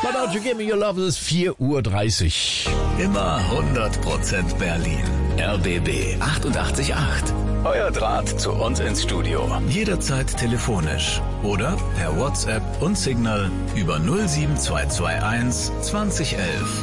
Find Out You Give Me Your Love, es ist 4:30 Uhr. Immer 100% Berlin. RBB 88.8. Euer Draht zu uns ins Studio. Jederzeit telefonisch oder per WhatsApp und Signal über 07221 2011.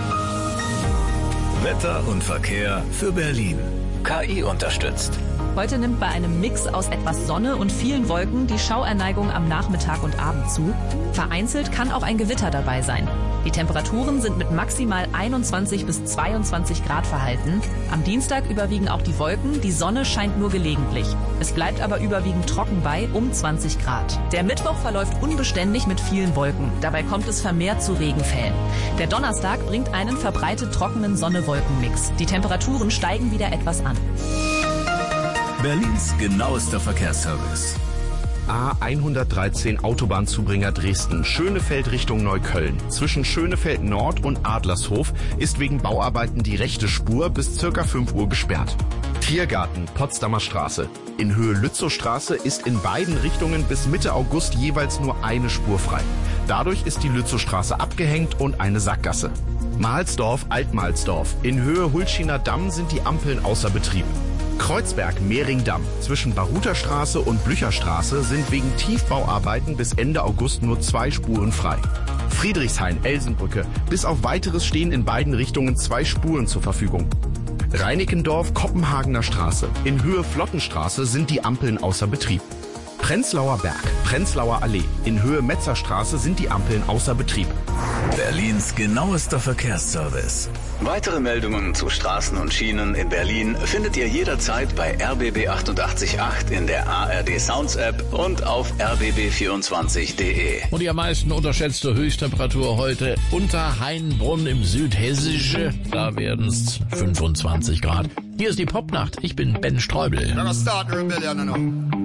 Wetter und Verkehr für Berlin. KI unterstützt. Heute nimmt bei einem Mix aus etwas Sonne und vielen Wolken die Schauerneigung am Nachmittag und Abend zu. Vereinzelt kann auch ein Gewitter dabei sein. Die Temperaturen sind mit maximal 21 bis 22 Grad verhalten. Am Dienstag überwiegen auch die Wolken, die Sonne scheint nur gelegentlich. Es bleibt aber überwiegend trocken bei um 20 Grad. Der Mittwoch verläuft unbeständig mit vielen Wolken. Dabei kommt es vermehrt zu Regenfällen. Der Donnerstag bringt einen verbreitet trockenen Sonne-Wolken-Mix. Die Temperaturen steigen wieder etwas an. Berlins genauester Verkehrsservice. A113 Autobahnzubringer Dresden, Schönefeld Richtung Neukölln. Zwischen Schönefeld Nord und Adlershof ist wegen Bauarbeiten die rechte Spur bis ca. 5 Uhr gesperrt. Tiergarten, Potsdamer Straße. In Höhe Lützowstraße ist in beiden Richtungen bis Mitte August jeweils nur eine Spur frei. Dadurch ist die Lützowstraße abgehängt und eine Sackgasse. Mahlsdorf, Altmahlsdorf. In Höhe Hulschiner Damm sind die Ampeln außer Betrieb. Kreuzberg-Mehringdamm. Zwischen Baruterstraße und Blücherstraße sind wegen Tiefbauarbeiten bis Ende August nur 2 Spuren frei. Friedrichshain-Elsenbrücke. Bis auf Weiteres stehen in beiden Richtungen 2 Spuren zur Verfügung. Reinickendorf, Kopenhagener Straße. In Höhe Flottenstraße sind die Ampeln außer Betrieb. Prenzlauer Berg, Prenzlauer Allee. In Höhe Metzerstraße sind die Ampeln außer Betrieb. Berlins genauester Verkehrsservice. Weitere Meldungen zu Straßen und Schienen in Berlin findet ihr jederzeit bei RBB 88.8 in der ARD Sounds App und auf rbb24.de. Und die am meisten unterschätzte Höchsttemperatur heute unter Hainbrunn im Südhessische. Da werden es 25 Grad. Hier ist die Popnacht. Ich bin Ben Streubel.